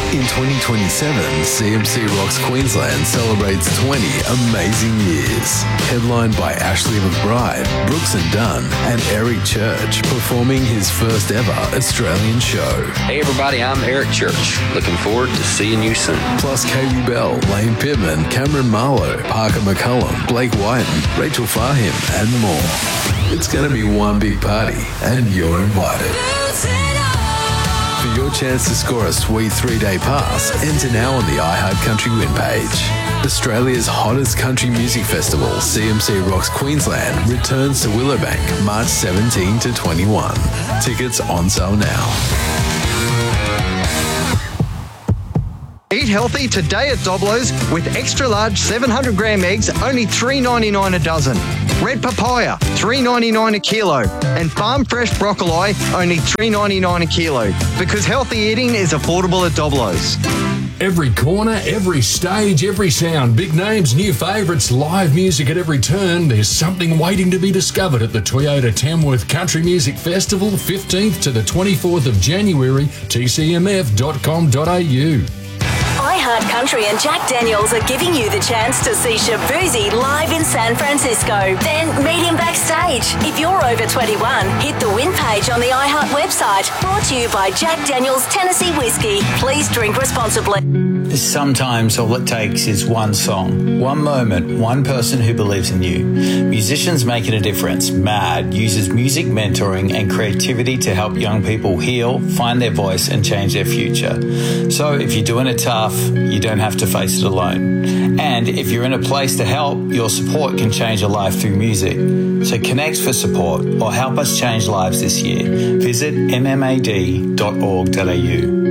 In 2027, CMC Rocks Queensland celebrates 20 amazing years. Headlined by Ashley McBride, Brooks and Dunn, and Eric Church, performing his first ever Australian show. Hey everybody, I'm Eric Church. Looking forward to seeing you soon. Plus Katie Bell, Lane Pittman, Cameron Marlowe, Parker McCullum, Blake Whiten, Rachel Fahim, and more. It's going to be one big party, and you're invited. For your chance to score a sweet 3-day pass, enter now on the iHeart Country win page. Australia's hottest country music festival, CMC Rocks Queensland, returns to Willowbank March 17 to 21. Tickets on sale now. Eat healthy today at Doblo's with extra large 700 gram eggs, only $3.99 a dozen. Red papaya, $3.99 a kilo. And farm fresh broccoli, only $3.99 a kilo. Because healthy eating is affordable at Doblo's. Every corner, every stage, every sound, big names, new favourites, live music at every turn. There's something waiting to be discovered at the Toyota Tamworth Country Music Festival, 15th to the 24th of January, tcmf.com.au. iHeart Country and Jack Daniels are giving you the chance to see Shaboozey live in San Francisco. Then meet him backstage. If you're over 21, hit the win page on the iHeart website. Brought to you by Jack Daniels Tennessee Whiskey. Please drink responsibly. Sometimes all it takes is one song, one moment, one person who believes in you. Musicians Making a Difference, MAD, uses music mentoring and creativity to help young people heal, find their voice and change their future. So if you're doing it tough, you don't have to face it alone. And if you're in a place to help, your support can change a life through music. So connect for support or help us change lives this year. Visit mmad.org.au.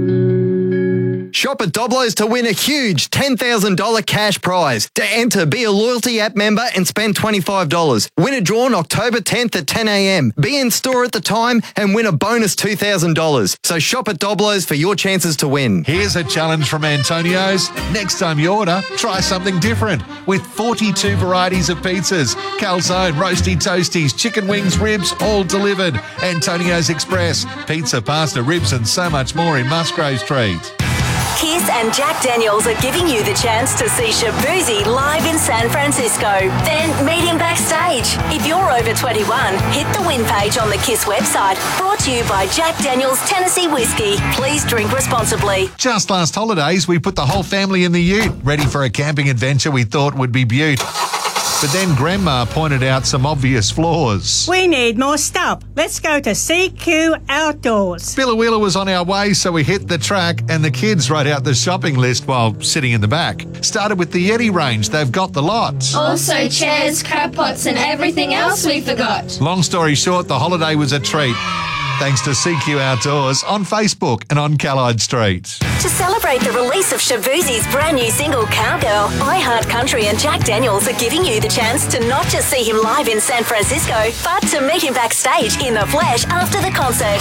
Shop at Doblo's to win a huge $10,000 cash prize. To enter, be a loyalty app member and spend $25. Winner drawn October 10th at 10 a.m. Be in store at the time and win a bonus $2,000. So shop at Doblo's for your chances to win. Here's a challenge from Antonio's. Next time you order, try something different. With 42 varieties of pizzas, calzone, roasty toasties, chicken wings, ribs, all delivered. Antonio's Express, pizza, pasta, ribs and so much more in Musgrave Street. Kiss and Jack Daniels are giving you the chance to see Shaboozey live in San Francisco. Then meet him backstage. If you're over 21, hit the win page on the Kiss website. Brought to you by Jack Daniels Tennessee Whiskey. Please drink responsibly. Just last holidays, we put the whole family in the ute, ready for a camping adventure we thought would be beaut. But then Grandma pointed out some obvious flaws. We need more stuff. Let's go to CQ Outdoors. Billawheeler was on our way, so we hit the track and the kids wrote out the shopping list while sitting in the back. Started with the Yeti range. They've got the lot. Also chairs, crab pots and everything else we forgot. Long story short, the holiday was a treat. Thanks to CQ Outdoors on Facebook and on Callide Street. To celebrate the release of Shaboozey's brand new single, Cowgirl, iHeart Country and Jack Daniels are giving you the chance to not just see him live in San Francisco, but to meet him backstage in the flesh after the concert.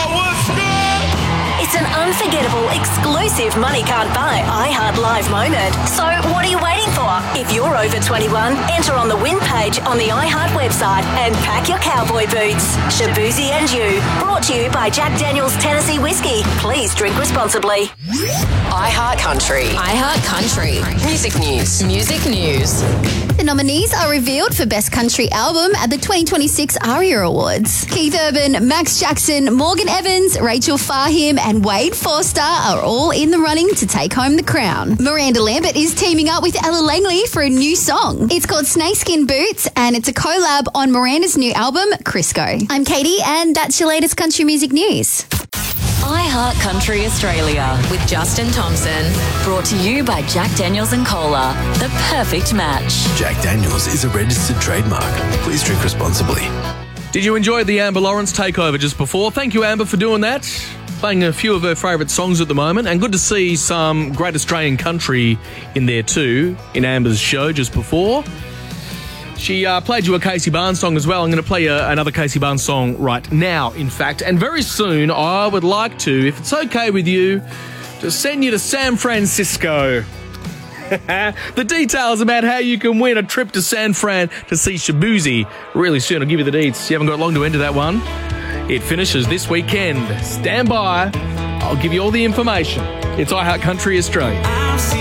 It's an unforgettable, exclusive money can't buy iHeart Live moment. So what are you waiting for? If you're over 21, enter on the win page on the iHeart website and pack your cowboy boots. Shaboozey and you. Brought to you by Jack Daniels Tennessee Whiskey. Please drink responsibly. iHeart Country. iHeart Country. Music news. Music news. The nominees are revealed for Best Country Album at the 2026 ARIA Awards. Keith Urban, Max Jackson, Morgan Evans, Rachel Fahim and Wade Forster are all in the running to take home the crown. Miranda Lambert is teaming up with Ella Langley for a new song. It's called Snakeskin Boots and it's a collab on Miranda's new album, Crisco. I'm Katie and that's your latest country music news. iHeart Country Australia with Justin Thompson. Brought to you by Jack Daniels and Cola. The perfect match. Jack Daniels is a registered trademark. Please drink responsibly. Did you enjoy the Amber Lawrence takeover just before? Thank you, Amber, for doing that. Playing a few of her favourite songs at the moment, and good to see some great Australian country in there too, in Amber's show just before. She played you a Casey Barnes song as well. I'm going to play another Casey Barnes song right now, in fact. And very soon, I would like to, if it's okay with you, to send you to San Francisco. The details about how you can win a trip to San Fran to see Shaboozey really soon. I'll give you the deets. You haven't got long to enter that one. It finishes this weekend. Stand by. I'll give you all the information. It's iHeart Country Australia.